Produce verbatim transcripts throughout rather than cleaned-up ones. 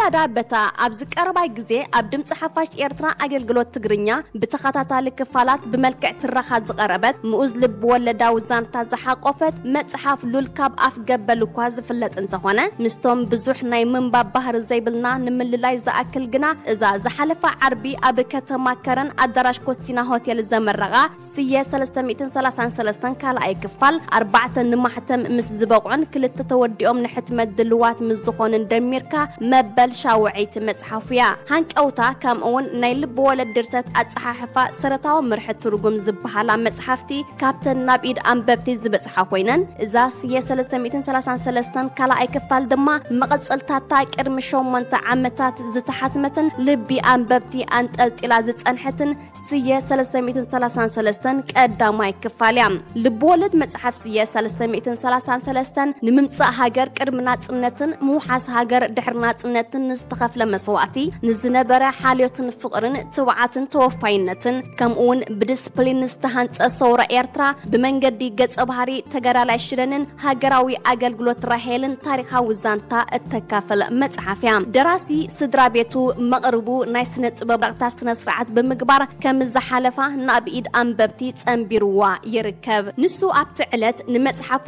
كندا بتا أبز كرباي جزء أبدم صحفاش إيرترا أجل جلوت تجرنيا بتخطط لكفالات بملكة الرخاء زقربت مؤز لب ولا داوزان تزحق قفت متصحف لولكاب أف جبل كواز فلت انت هنا مستوم بزوح ناي من باب بحر زيبلنا نمل لاي زأكل جنا إذا زحلف عربي أبكت ماكرن أدرج كوستينا هوتيل زمرغا سيا سلستميتين سلسان سلستان كالا أي كفال أربعة نمحتم مس زبقعن كل التتوديهم نحت مدلوات مزخون دميركا مبل شاوعيت مصحفيا هانك أوتا كام أون نايلب ولا درست أتصحفا سرطاو مرحة ترجم زبحالا مصحفتي كابتن نابيد أنببتي زبصحفوينن إذا سيا سلستميتين سلسان سلستان كالا أي كفال دما مقصلتا تاكر مشوم منت عمتات زتحتمتن لبي أنببتي أنت قلت إلى زت أنحتن سيا سلستميتين سلسان سلستان كقداماي كفاليام لبولد مصحف سيا سلستميتين سلسان سلستان نممصا هاجر قرمناصنتن موحاس هاجر دحرناصنتن نستخف لمسواتي نزنبره حاليتن فقرن توعاتن توفاينتن كمون بديسبلين نستهانص صوره إيرترا بمنجدي ገጽ ባህሪ ተገራላሽረንን ሃገራዊ አገልግሎት ራሄልን ታሪኻዊ ዛንታ እተካፈለ መጽሐፍያ ደራሲ ስድራ ቤቱ መቅርቡ ናይ ስነ ጥበብ ዳቅታ ስነ ስርዓት በመግባር ከም ዘሐለፋ ናብኢድ አንበብቲ ጸምቢርዋ ይርከብ ንሱ ኣብቲ ዕለት ንመጽሐፉ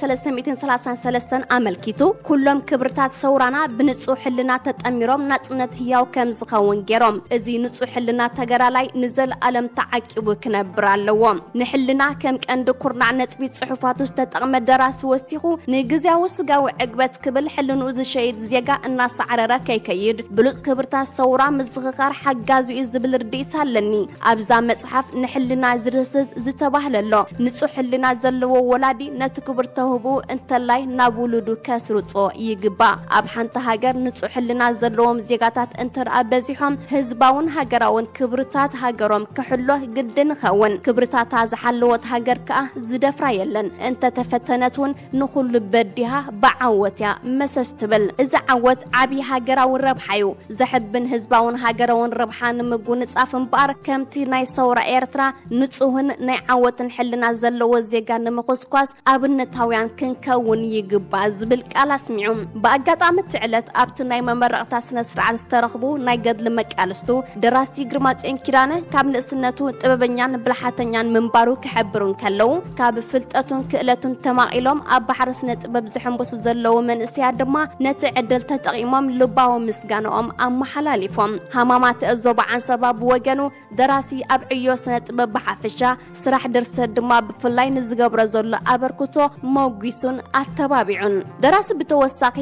የ333 አመልኪቱ ኩሎም ክብርታት ሰውራና ብንጹህ ሕልና ተጠሚሮም ናጽነት ህያው ከም ዝኸውን ገሮም እዚ ንጹህ ሕልና ተገራላይ ንዘል ዓለም ተዓቂቡ ክነብራለዎ ንሕልና ከም ቀንድ ኩርና ነጥቢ ጽሑፋት ውስጥ ተጠቅመ ደራሲ ወሲኹ ንግዚያው ስጋው ዕግበት ክብል ሕልኑ ዝሸይድ ዜጋ እናሰዓረረ ከይከይድ ብሉጽ ክብርታት ሰውራ ምዝኽኻር ሓጋዙ ዝብል ርዲስ ኣለኒ ኣብዛ መጽሐፍ ንሕልና ዝርስዝ ዝተባህለሎ ንጹህ ሕልና ዘለዎ ወላዲ ነቲ ክብር ተህቡ እንተላይ ናብ ውሉዱ ከስርጾ ይግባ ኣብ ሓንቲ ሃገር ንጹህ ሕልና ዘለዎም ዜጋታት እንተርአ በዚሖም ህዝባውን ሃገራውን ክብርታት ሃገሮም ክሕሎ ግድን ኸውን ክብርታት ዝሓለወት ሃገር ከኣ ዝደፍራ የለን እንተ ተፈተነቱን ንኹሉ በዲሃ በዓወትያ መሰስትብል እዚ ዓወት ዓቢ ሃገራዊ ረብሓዩ ዘሕብን ህዝባውን ሃገራውን ረብሓን ምጉን ጻፍን ባር ከምቲ ናይ ሰውራ ኤርትራ ንጹህን ናይ ዓወትን ሕልና ዘለዎ ዜጋ ንመخስኳስ ኣብነታውያን ክንከውን ይግባ ዝብል ቃል ኣስሚዑ በአጋጣሚ ትዕለት ኣብቲ ናይ መመረቕታ ስነ ስርዓት ዝተረኽቡ ናይ ገድሊ መቃልስቱ ደራሲ ግርማጽዮን ኪዳነ ካብ ንእስነቱ ጥበበኛን ብልሓተኛን ምንባሩ ክሕብሩን ከለው ካብ ፍልጠቱን ክእለቱን ተማቂሎም ኣብ ባሕሪ ስነ ጥበብ ዝሕንበሱ ዘለዎ መንእስያ ድማ ነቲ ዕድል ተጠቂሞም ልባዊ ምስጋናኦም ኣመሓላሊፎም ሃማማት እዞብ ዓንሰባ ብወገኑ ደራሲ ኣብ ዕዮ ስነ ጥበብ ብሓፈሻ ስራሕ ድርሰት ድማ ብፍላይ ንዝገብሮ ዘሎ ኣበርክቶ ሞጉሱን ኣተባቢዑን ደራሲ ብተወሳኺ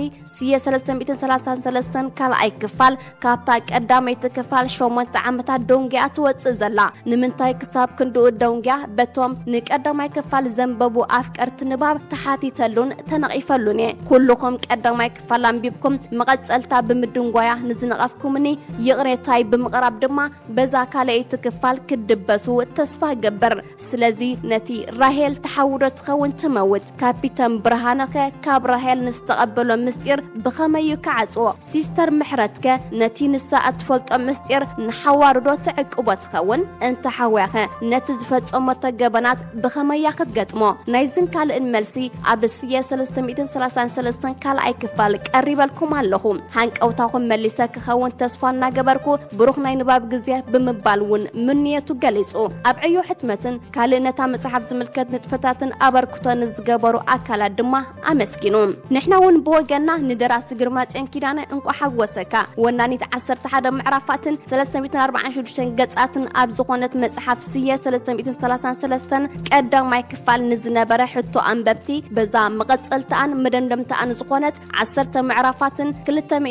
ስየ333 ካልኣይ ክፋል ካብታ ቀዳመይቲ ክፋል ሸሞንተ ዓመታት ዶንግያ ትወፅእ ዘላ ንምንታይ ክሳብ ክንድኡ ዶንግያ በቶም ንቀዳማይ ክፋል ዘንበቡ ኣፍቀርቲ ንባብ ተሓቲተሉን ተነቂፈሉን ኩልኩም ቀዳማይ ክፋል አንቢብኩም መቀጸልታ ብምድንጓያ ንዝነቀፍኩምኒ ይቅሬታይ ብምቅራብ ድማ በዛ ካልኣይቲ ክፋል ክድበሱ ተስፋ ገበር ስለዚ ነቲ ራሄል ተሐውረት ኸውን ትመውት ካፒተን ብርሃነከ ካብ ራሄል ንስተቀበሎ ምስጢር ብኸመይ ከዓጽዎ ሲስተር ምሕረትከ ነቲ ንሳ ኣትፈልጦ ምስጢር ንሐዋርዶ ተዕቅቦ ትኸውን እንተ ሓዋኸ ነቲ ዝፈጸሞ ተገበናት ብኸመይ ክትገጥሞ ናይዝን ካልእን መልሲ ኣብ ስየ333 ካልኣይ ክፋል ቀሪበልኩም ኣለኹ ሃንቀውታኹም መሊሰ ክኸውን ተስፋ እናገበርኩ ብሩኽ ናይ ንባብ ግዜ ብምባልውን ምንየቱ ገሊጹ ኣብ ዕዮ ሕትመትን ካልእነታ መጽሓፍ ዝምልከት ንጥፈታትን ኣበርክቶን ዝገበሩ ኣካላት ድማ ኣመስኪኑ ንሕና እውን ብወገና ንደራሲ ግርማጽዮን ኪዳነ እንቋ ሓወሰካ ወናኒት ዓሰርተ ሓደ ምዕራፋትን ሰለስተ ሚእቲ ኣርባዓን ሽዱሽተን ገጻትን ኣብ ዝኾነት መጽሓፍ ስየ333 ቀዳማይ ክፋል ንዝነበረ ሕቶ አንበብቲ በዛ መቀጸልታን መደምደምታን ዝኾነት ዓሰርተ ምዕራፋትን ክልተ